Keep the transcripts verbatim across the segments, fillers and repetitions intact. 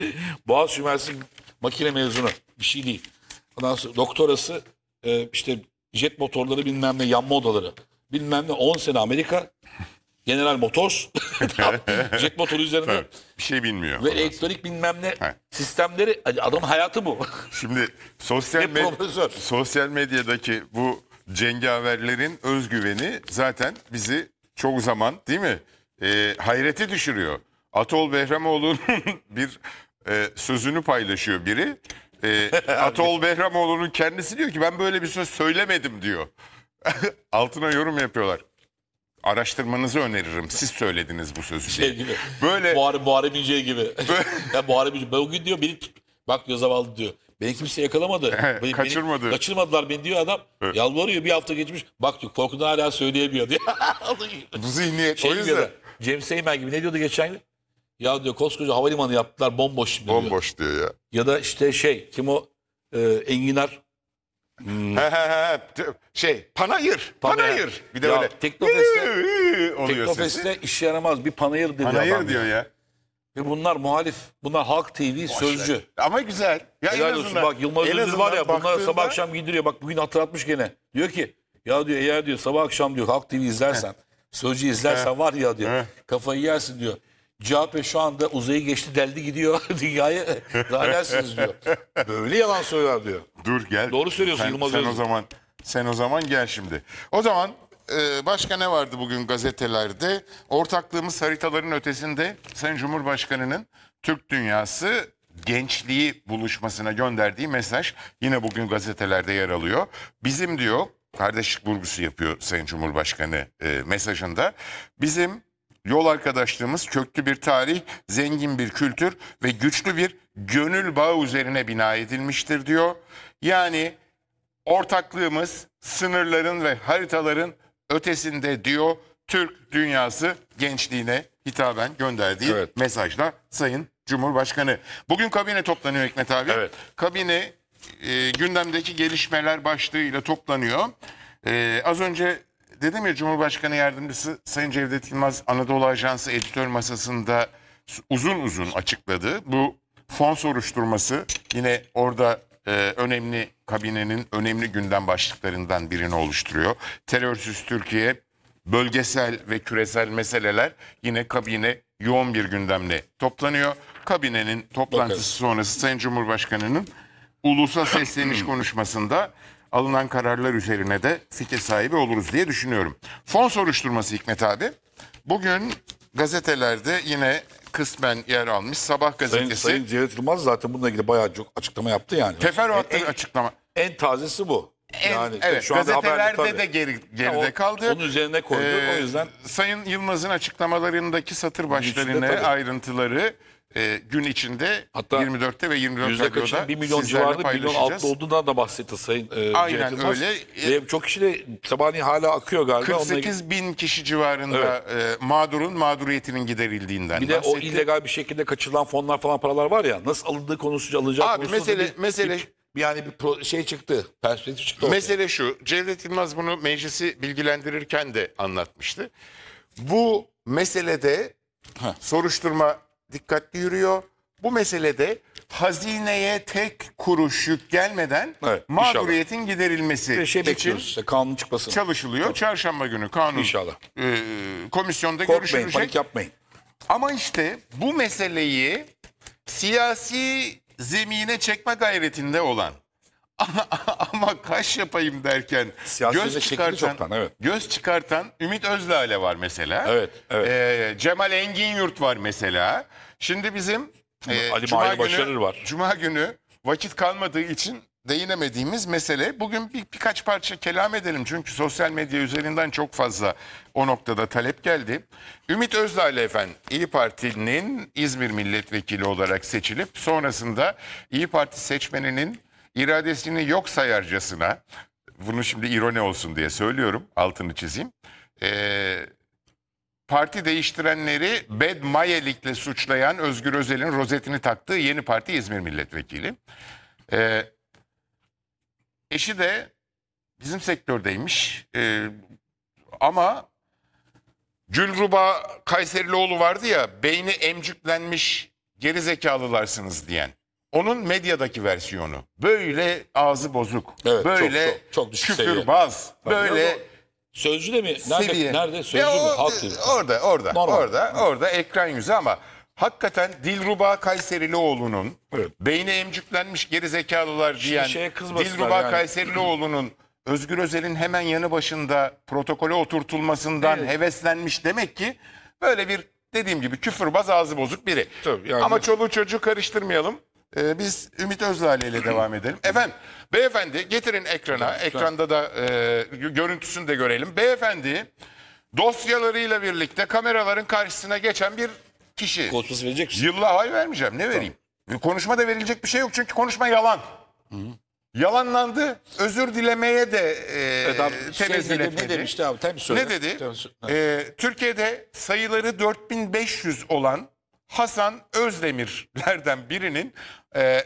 Boğaziçi Üniversitesi makine mezunu. Bir şey değil. Ondan sonra doktorası e, işte jet motorları bilmem ne yanma odaları. Bilmem ne on sene Amerika. General Motors. Jet motoru üzerinde. Tabii, bir şey bilmiyor. Ve elektronik bilmem ne He. sistemleri. Adamın hayatı bu. Şimdi sosyal, Ve med- profesör. sosyal medyadaki bu cengaverlerin özgüveni zaten bizi çoğu zaman değil mi e, hayrete düşürüyor. Atol Behramoğlu'nun bir e, sözünü paylaşıyor biri. E, Atol Behramoğlu'nun kendisi diyor ki ben böyle bir söz söylemedim diyor. Altına yorum yapıyorlar. Araştırmanızı öneririm. Siz söylediniz bu sözü. Şey gibi. Böyle Muharrem, Muharrem İnce gibi. ya Muharrem İnce. Bugün diyor beni tut- bak diyor zavallı diyor. Beni kimse yakalamadı. Beni, Kaçırmadı. Beni, kaçırmadılar beni diyor adam. Yalvarıyor bir hafta geçmiş. Bak diyor korkudan hala söyleyemiyor diyor. bu zihniyet. şey o gibi yüzden ya da, Cem Seymen gibi ne diyordu geçen gün? Ya diyor koskoca havalimanı yaptılar bomboş şimdi diyor. bomboş diyor ya. Ya da işte şey kim o e, Enginar. He he he. Şey panayır. Panayır. Bir de Ya, öyle. Teknofest'te, oluyor sesi. Teknofest'te işe yaramaz bir panayır dedi Panayır adam diyor ya. ya. Ve bunlar muhalif. Bunlar Halk T V sözcü. Ama güzel. Ya Helal en olsun azından, bak Yılmaz en Özdil var ya azından bunlara sabah baktığında- akşam giydiriyor. Bak bugün hatırlatmış gene. Diyor ki ya diyor eğer diyor sabah akşam diyor Halk T V izlersen sözcü izlersen var ya diyor Heh. kafayı yersin diyor. C H P şu anda uzayı geçti deldi gidiyor dünyayı zannedersiniz diyor. Böyle yalan söyler diyor. Dur gel. Doğru söylüyorsun sen, Yılmaz sen o Özdil. zaman sen o zaman gel şimdi. O zaman e, başka ne vardı bugün gazetelerde? Ortaklığımız haritaların ötesinde Sayın Cumhurbaşkanı'nın Türk dünyası gençliği buluşmasına gönderdiği mesaj yine bugün gazetelerde yer alıyor. Bizim diyor kardeşlik vurgusu yapıyor Sayın Cumhurbaşkanı e, mesajında. Bizim yol arkadaşlığımız köklü bir tarih, zengin bir kültür ve güçlü bir gönül bağı üzerine bina edilmiştir diyor. Yani ortaklığımız sınırların ve haritaların ötesinde diyor Türk dünyası gençliğine hitaben gönderdiği Evet. mesajla Sayın Cumhurbaşkanı. Bugün kabine toplanıyor Hikmet abi. Evet. Kabine e, gündemdeki gelişmeler başlığıyla toplanıyor. E, az önce dedim ya Cumhurbaşkanı Yardımcısı Sayın Cevdet Yılmaz Anadolu Ajansı editör masasında uzun uzun açıkladı. Bu fon soruşturması yine orada e, önemli kabinenin önemli gündem başlıklarından birini oluşturuyor. Terörsüz Türkiye, bölgesel ve küresel meseleler yine kabine yoğun bir gündemle toplanıyor. Kabinenin toplantısı Bakarız. sonrası Sayın Cumhurbaşkanı'nın ulusal sesleniş konuşmasında alınan kararlar üzerine de fikir sahibi oluruz diye düşünüyorum. Fon soruşturması Hikmet abi. Bugün gazetelerde yine kısmen yer almış. Sabah Sayın, gazetesi Sayın Cevdet Yılmaz zaten bununla ilgili bayağı çok açıklama yaptı yani. teferruatlı en, en, açıklama. en tazesi bu. En- Yani evet şu anda haberde gazetelerde tabii. de geri, geride Ya o- kaldı. Onun üzerine koydu. Ee, o yüzden Sayın Yılmaz'ın açıklamalarındaki satır başlarını, tabii. ayrıntıları e, gün içinde hatta yirmi dörtte ve yirmi dört yüzde kaçın radyoda bir milyon sizlerle civarında bir milyon paylaşacağız. altı olduğundan da bahsetti Sayın e, Aynen Cevdet Yılmaz. öyle. Ve çok kişi de sabahleyin hala akıyor galiba. kırk Onunla ilgili- sekiz bin kişi civarında e, mağdurun mağduriyetinin giderildiğinden Bir de o bahsetti. illegal bir şekilde kaçırılan fonlar falan paralar var ya nasıl alındığı konusu alınacak Abi konusunda mesele- bir, mesele- bir, bir yani bir pro- şey çıktı. Perspektif çıktı. ortaya. Mesele şu, Cevdet Yılmaz bunu meclisi bilgilendirirken de anlatmıştı. Bu meselede soruşturma dikkatli yürüyor. Bu meselede hazineye tek kuruş yük gelmeden Evet, mağduriyetin giderilmesi Bir şey için bekliyoruz işte kanun çıkmasını. çalışılıyor. Çarşamba günü kanun İnşallah. e, komisyonda Korkmayın, görüşülecek. panik yapmayın. Ama işte bu meseleyi siyasi zemine çekme gayretinde olan ama kaş yapayım derken Siyasi göz zemine çekildi çıkartan, çoktan, evet. göz çıkartan Ümit Özdağ'le var mesela. Evet, evet. Ee, Cemal Enginyurt var mesela. Şimdi bizim e, Ali Cuma Mahir günü, Başarır var. Cuma günü vakit kalmadığı için değinemediğimiz mesele. Bugün bir, birkaç parça kelam edelim. Çünkü sosyal medya üzerinden çok fazla o noktada talep geldi. Ümit Özdağ ile efendim İyi Parti'nin İzmir milletvekili olarak seçilip sonrasında İyi Parti seçmeninin iradesini yok sayarcasına, bunu şimdi ironi olsun diye söylüyorum, altını çizeyim. Ee, parti değiştirenleri Bed Mayelik'le suçlayan Özgür Özel'in rozetini taktığı Yeni Parti İzmir milletvekili. Ee, eşi de bizim sektördeymiş. Ee, ama Gülruba Kayserilioğlu vardı ya, beyni emcüklenmiş gerizekalılarsınız diyen. Onun medyadaki versiyonu. Böyle ağzı bozuk. Evet, böyle çok, çok, çok düşük küfürbaz. seviye. Böyle Sözcü de mi? Nerede? seviye. Nerede? Sözcü Ya mü? o- Halk T V. Orada, orada, Normal. orada, orada ekran yüzü ama hakikaten Dilruba Kayserilioğlu'nun Evet. beyni emcüklenmiş gerizekalılar diyen şeye kızmasınlar Dilruba yani. Kayserilioğlu'nun Özgür Özel'in hemen yanı başında protokole oturtulmasından Evet. heveslenmiş demek ki böyle bir dediğim gibi küfürbaz ağzı bozuk biri. Tabii, yani- Ama çoluğu çocuğu karıştırmayalım. Ee, biz Ümit Özdağ ile devam edelim. Efendim beyefendi getirin ekrana. Ekranda da e, görüntüsünü de görelim. Beyefendi dosyalarıyla birlikte kameraların karşısına geçen bir kişi. Konuşması verecek misin? Yılla hay vermeyeceğim. Ne vereyim? Konuşma da verilecek bir şey yok çünkü konuşma yalan. Yalanlandı. Özür dilemeye de e, Evet abi, tenezzül şey dedi, etmedi. ne demişti abi? Tabii söyle. Ne dedi? Tabii söyle. Ee, Türkiye'de sayıları dört bin beş yüz olan Hasan Özdemirlerden birinin e,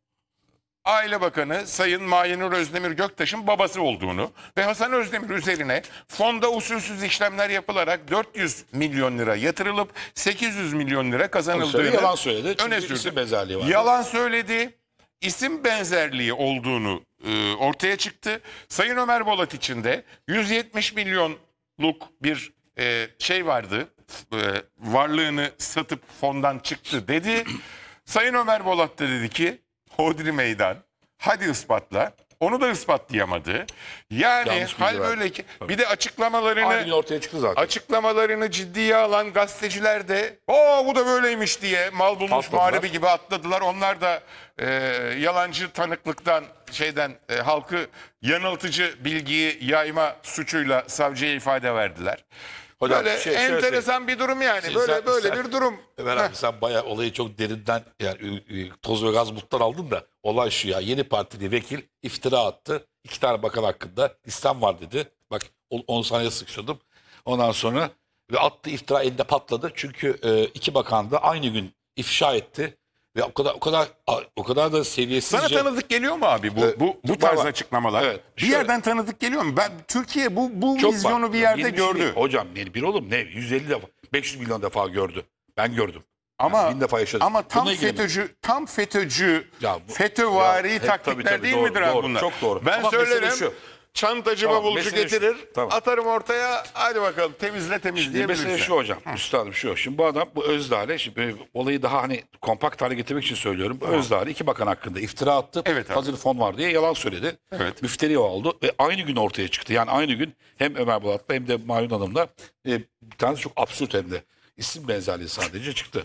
Aile Bakanı Sayın Mahinur Özdemir Göktaş'ın babası olduğunu ve Hasan Özdemir üzerine fonda usulsüz işlemler yapılarak dört yüz milyon lira yatırılıp sekiz yüz milyon lira kazanıldığını Yalan söyledi. Çünkü öne sürdü. isim benzerliği var. Yalan söyledi. İsim benzerliği olduğunu e, ortaya çıktı. Sayın Ömer Bolat için de yüz yetmiş milyonluk bir e, şey vardı. E, varlığını satıp fondan çıktı dedi. Sayın Ömer Bolat da dedi ki hodri meydan. Hadi ispatla. Onu da ispatlayamadı. Yani Yanlış bilgi hal verdi. böyle ki bir de açıklamalarını Aynı gün ortaya çıktı zaten. Açıklamalarını ciddiye alan gazeteciler de o bu da böyleymiş diye mal bulmuş Atladılar. muharebi gibi atladılar. Onlar da e, yalancı tanıklıktan şeyden e, halkı yanıltıcı bilgiyi yayma suçuyla savcıya ifade verdiler. Hocam, böyle şey, şöyle enteresan bir durum yani. Sen- böyle sen- böyle sen- bir durum. Ömer abi sen bayağı olayı çok derinden yani ü- ü- toz ve gaz buluttan aldın da olay şu ya, yeni partili vekil iftira attı. İki tane bakan hakkında listem var dedi. Bak on saniye sıkıştırdım. Ondan sonra ve attı iftira, elinde patladı. Çünkü e, iki bakan da aynı gün ifşa etti. Ve o kadar o kadar o kadar da seviyesizce. Sana tanıdık geliyor mu abi bu Evet, bu bu var, tarz var. açıklamalar? Evet, Bir şöyle- yerden tanıdık geliyor mu? Ben Türkiye bu bu Çok vizyonu var. bir yerde Yeni şey gördü. değil. Hocam yani bir olur mu? Ne? yüz elli defa, beş yüz milyon defa gördü. Ben gördüm. Ama Yani bin defa yaşadım. ama tam Bununla ilgili mi? FETÖ'cü tam FETÖ'cü Ya bu- FETÖ'vari ya, hep taktikler tabii, tabii, değil doğru, midir abi doğru, bunlar? çok doğru. Ben Ama mesele söylerim. şu. Çantacı Tamam, bavulcu mesele şu. getirir. Tamam. Atarım ortaya. Hadi bakalım temizle Şimdi temizleyebilirsin. mesele şu hocam. Üstadım şu. Şimdi bu adam bu Özdağ'la şimdi e, olayı daha hani kompakt hale getirmek için söylüyorum. Bu Özdağ'la iki bakan hakkında iftira attı. Evet abi. Hazır fon var diye yalan söyledi. Evet. Müfteri oldu ve aynı gün ortaya çıktı. Yani aynı gün hem Ömer Bolat'la hem de Mavi Hanım'la e, bir tanesi çok absürt hem de isim benzerliği sadece çıktı.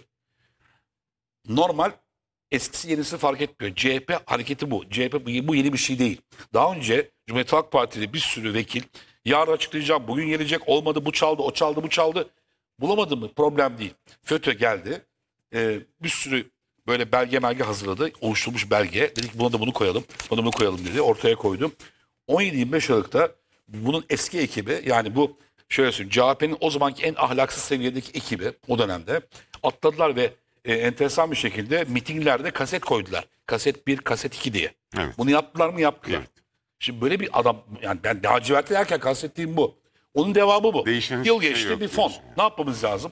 Normal eskisi yenisi fark etmiyor. C H P hareketi bu. C H P bu, bu yeni bir şey değil. Daha önce Cumhuriyet Halk Partili bir sürü vekil yarın açıklayacağım, bugün gelecek, olmadı bu çaldı, o çaldı, bu çaldı. Bulamadı mı? Problem değil. FETÖ geldi. Ee, bir sürü böyle belge belge hazırladı. Oluşturmuş belge. Dedik buna da bunu koyalım, buna bunu koyalım dedi. Ortaya koydum. on yedi yirmi beş Aralık'ta bunun eski ekibi, yani bu şöyle söyleyeyim, C H P'nin o zamanki en ahlaksız seviyedeki ekibi o dönemde atladılar ve e, enteresan bir şekilde mitinglerde kaset koydular. Kaset bir, kaset iki diye. Evet. Bunu yaptılar mı? Yaptılar. Evet. Şimdi böyle bir adam, yani ben lacivertli derken kastettiğim bu. Onun devamı bu. Değişen Yıl hiçbir şey geçti yok bir fon. diyorsun yani. Ne yapmamız lazım?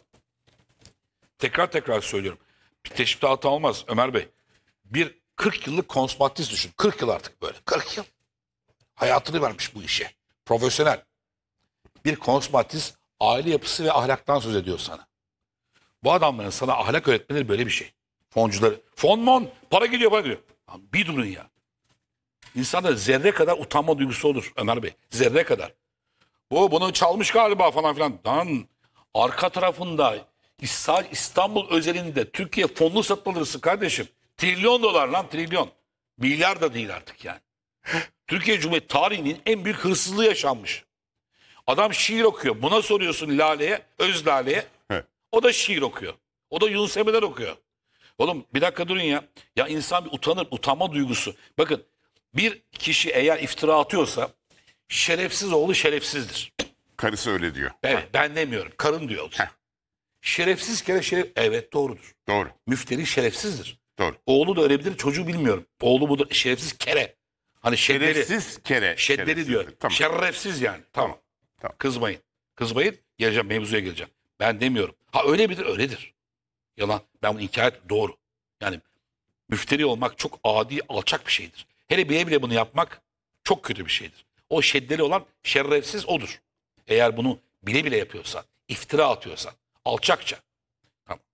Tekrar tekrar söylüyorum. Bir teşbih hata olmaz Ömer Bey. Bir kırk yıllık konsumatist düşün. kırk yıl artık böyle. kırk yıl. Hayatını vermiş bu işe. Profesyonel. Bir konsumatist aile yapısı ve ahlaktan söz ediyor sana. Bu adamların sana ahlak öğretmeleri böyle bir şey. Foncuları. Fon mon. Para geliyor, para geliyor. Lan bir durun ya. İnsanda zerre kadar utanma duygusu olur Ömer Bey. Zerre kadar. Bu bunu çalmış galiba falan filan. Lan arka tarafında İsta- İstanbul özelinde Türkiye fonlu satın alırsın kardeşim. Trilyon dolar lan, trilyon. Milyar da değil artık yani. Türkiye Cumhuriyeti tarihinin en büyük hırsızlığı yaşanmış. Adam şiir okuyor. Buna soruyorsun Lale'ye, Öz Lale'ye. Evet. O da şiir okuyor. O da Yunus Emre'den okuyor. Oğlum bir dakika durun ya. Ya insan bir utanır, utanma duygusu. Bakın bir kişi eğer iftira atıyorsa şerefsiz oğlu şerefsizdir. Karısı öyle diyor. Evet, ben demiyorum. Karın diyor. Heh. Şerefsiz kere şeref... Evet, doğrudur. Doğru. Müfteri şerefsizdir. Doğru. Oğlu da öyle bilir, çocuğu bilmiyorum. Oğlu budur, şerefsiz kere. Hani şeddeli. Şerefsiz kere. Şeddeli şerefsiz. diyor. Tamam. Şerefsiz yani. Tamam. Tamam. Kızmayın. Kızmayın. Geleceğim, mevzuya geleceğim. Ben demiyorum. Ha öyle midir? Öyledir. Yalan. Ben bunu inkar et. Doğru. Yani müfteri olmak çok adi, alçak bir şeydir. Hele bile bile bunu yapmak çok kötü bir şeydir. O şeddeli olan şerefsiz odur. Eğer bunu bile bile yapıyorsan, iftira atıyorsan, alçakça. Tamam.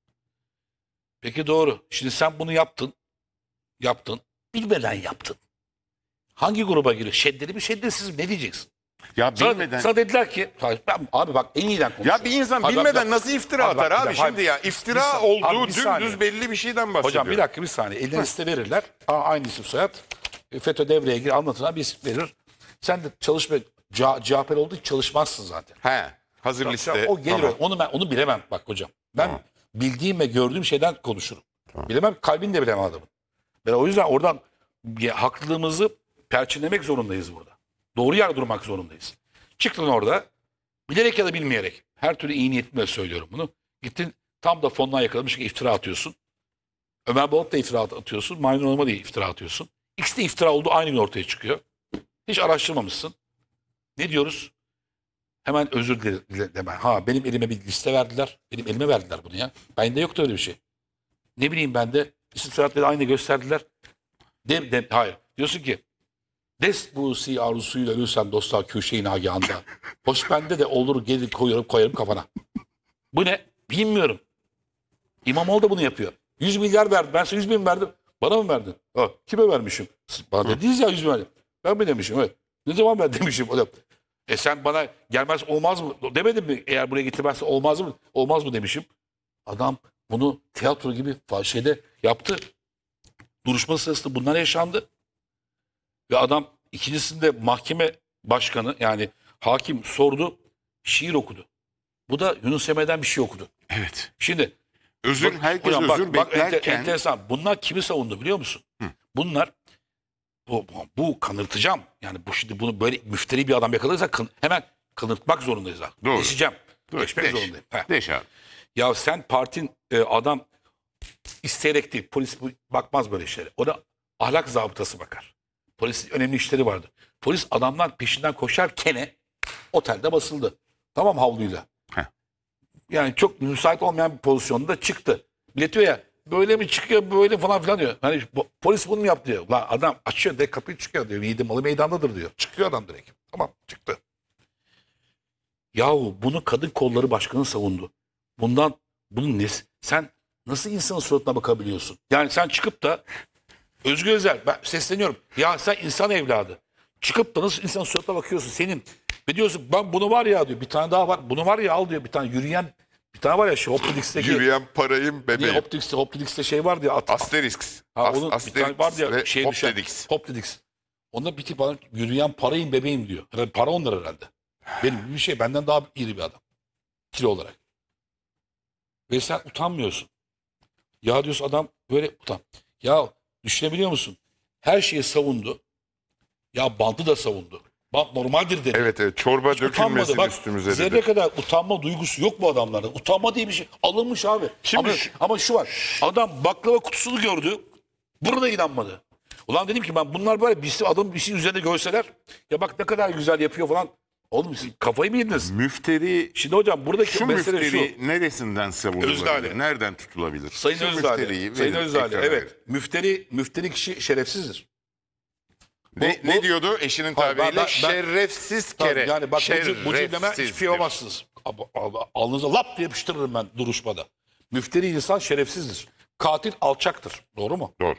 Peki doğru. Şimdi sen bunu yaptın. Yaptın. Bilmeden yaptın. Hangi gruba giriyor? Şeddeli mi şeddesiz mi? Ne diyeceksin? Ya Sana, bilmeden. sana dediler ki ben, abi bak en iyiden konuşuyorum. Ya bir insan Abi bak, bilmeden bak, nasıl iftira abi bak, atar bir abi dakika, şimdi ya? bir İftira saniye, abi olduğu bir saniye. dümdüz belli bir şeyden bahsediyor. Hocam bir dakika bir saniye. Eline liste verirler. Aa, aynı isim soyad. E, FETÖ devreye gir anlatılan bir isim verir. Sen de çalışma C- CHP'li olduğu için çalışmazsın zaten. He. Hazır Ya, liste. o gelir. Tamam. Onu ben onu bilemem bak hocam. Ben Tamam. bildiğim ve gördüğüm şeyden konuşurum. Bilemem, kalbini de bilemem adamın. Ben o yüzden oradan ya, haklılığımızı perçinlemek zorundayız burada. Doğru yer durmak zorundayız. Çıktın orada bilerek ya da bilmeyerek, her türlü iyi niyetimle söylüyorum bunu. Gittin tam da fondan yakalamış ki iftira atıyorsun. Ömer Balık da iftira atıyorsun. Maymun olma diye iftira atıyorsun. İkisi de iftira olduğu aynı gün ortaya çıkıyor. Hiç araştırmamışsın. Ne diyoruz? Hemen özür dile deme. Ha benim elime bir liste verdiler. Benim elime verdiler bunu ya. Bende yoktu öyle bir şey. Ne bileyim ben de isim soyadları aynı gösterdiler. De, de, hayır. Diyorsun ki des bu si arzusuyla ölürsen dostlar köşeyi nagahanda. Hoş bende de olur gelir koyarım koyarım kafana. Bu ne? Bilmiyorum. İmamoğlu da bunu yapıyor. yüz milyar verdi. Ben sana yüz bin verdim. Bana mı verdin? Ha, kime vermişim? Bana dediniz ya yüz bin verdim. Ben mi demişim? Evet. Ne zaman ben demişim? O da, e sen bana gelmez olmaz mı? Demedin mi? Eğer buraya getirmezse olmaz mı? Olmaz mı demişim. Adam bunu tiyatro gibi şeyde yaptı. Duruşma sırasında bunlar yaşandı. Ve adam ikincisinde mahkeme başkanı yani hakim sordu. Şiir okudu. Bu da Yunus Emre'den bir şey okudu. Evet. Şimdi Özür, bak, herkes hocam bak, özür bak, ente- beklerken. enteresan. Bunlar kimi savundu biliyor musun? Bunlar bu, bu kanırtacağım. Yani bu şimdi bunu böyle müfteri bir adam yakalarsa kın, hemen kanırtmak zorundayız. Artık. Doğru. Deşeceğim. Dur, Deşmek deş. zorundayım. Heh. Deş abi. Ya sen partin e, adam isteyerek değil. Polis bu- bakmaz böyle işlere. O da ahlak zabıtası bakar. Polisin önemli işleri vardır. Polis adamlar peşinden koşarken otelde basıldı. Tamam havluyla. Heh. Yani çok müsait olmayan bir pozisyonda çıktı. Millet diyor ya böyle mi çıkıyor böyle falan filan diyor. Hani bu- polis bunu mu yaptı diyor. Lan adam açıyor de kapıyı çıkıyor diyor. Yiğidi malı meydandadır diyor. Çıkıyor adam direkt. Tamam çıktı. Yahu bunu kadın kolları başkanı savundu. Bundan bunun nesi? Sen nasıl insanın suratına bakabiliyorsun? Yani sen çıkıp da Özgür Özel ben sesleniyorum. Ya sen insan evladı. Çıkıp da nasıl insanın suratına bakıyorsun senin? Ve diyorsun ben bunu var ya diyor. Bir tane daha var. Bunu var ya al diyor. Bir tane yürüyen bir tane var ya şu Optix'teki. Yürüyen parayım Niye bebeğim. Optix'te, Optix'te şey vardı ya. At, Asterix. ha, As- onun bir tane Asterix vardı ya ve şey düşen. Obelix. Optix. Onda bir tip adam yürüyen parayım bebeğim diyor. Herhalde para onlar herhalde. Benim gibi bir şey. Benden daha iri bir adam. Kilo olarak. Ve sen utanmıyorsun. Ya diyorsun adam böyle utan. Ya düşünebiliyor musun? Her şeyi savundu. Ya bandı da savundu. Bant normaldir dedi. Evet evet çorba Hiç utanmadı. dökülmesin Bak, üstümüze zerre dedi. kadar utanma duygusu yok bu adamlarda. Utanma diye bir şey alınmış abi. Şimdi ama, şu- ama şu var. Adam baklava kutusunu gördü. Burada inanmadı. Ulan dedim ki ben bunlar böyle bir adam bir şey üzerinde görseler. Ya bak ne kadar güzel yapıyor falan. Oğlum siz kafayı mı yediniz? Müfteri Şimdi hocam buradaki şu mesele müfteri şu. neresinden savunulabilir? Özdağ'la. Nereden tutulabilir? Sayın Şu Özdağ'la. müfteriyi Sayın verin, Özdağ'la. ekrana Evet. verin. Müfteri, müfteri kişi şerefsizdir. Ne, Bu- ne bu- diyordu eşinin Hayır, ben- tabiriyle? ben- ben- şerefsiz Tabii, kere. yani bak bu, cü- bu cümleme hiçbir Şerefsiz şey diyor. yapamazsınız. Ab- ab- Alnınıza lap diye yapıştırırım ben duruşmada. Müfteri insan şerefsizdir. Katil alçaktır. Doğru mu? Doğru.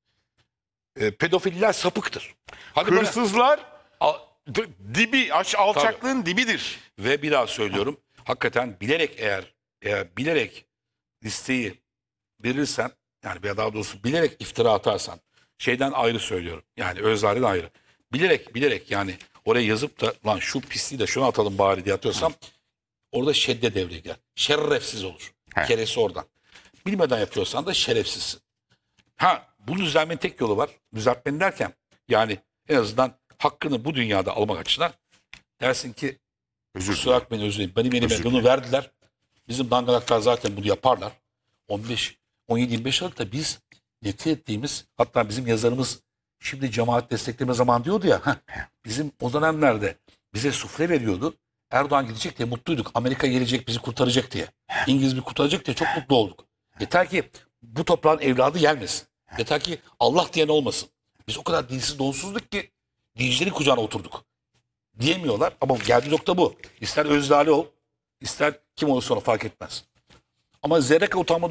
E, pedofiller sapıktır. Hadi bana- Hırsızlar Al- d- dibi, aç, alçaklığın dibidir. ve bir daha söylüyorum. Hakikaten bilerek eğer eğer bilerek listeyi verirsen yani veya daha doğrusu bilerek iftira atarsan şeyden ayrı söylüyorum. Yani Özdağ'dan ayrı. Bilerek bilerek yani oraya yazıp da lan şu pisliği de şunu atalım bari diye atıyorsam orada şedde devreye girer. Şerefsiz olur. He. Keresi oradan. Bilmeden yapıyorsan da şerefsizsin. Ha bunu düzeltmenin tek yolu var. Düzeltmenin derken yani en azından hakkını bu dünyada almak açısından dersin ki Özür kusura bakmayın özür dilerim. Benim elime Özür bunu verdiler. Bizim dangalaklar zaten bunu yaparlar. on beş, on yedi yirmi beş Aralık'ta biz nefret ettiğimiz hatta bizim yazarımız şimdi cemaat destekleme zaman diyordu ya heh, bizim o dönemlerde bize sufle veriyordu. Erdoğan gidecek diye mutluyduk. Amerika gelecek bizi kurtaracak diye. İngiliz bir kurtaracak diye çok mutlu olduk. Yeter ki bu toprağın evladı gelmesin. Yeter ki Allah diyen olmasın. Biz o kadar dinsiz donsuzluk ki dincilerin kucağına oturduk. Diyemiyorlar ama geldiği nokta bu. İster Özdağlı ol, ister kim olursa ona fark etmez. Ama zerre kadar utanma